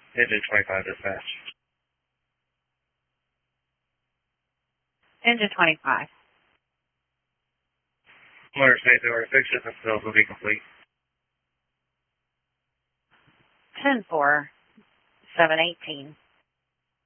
Engine 25 dispatch. Engine 25. Motor state over 6 shipment fills will be complete. 10-4, 718.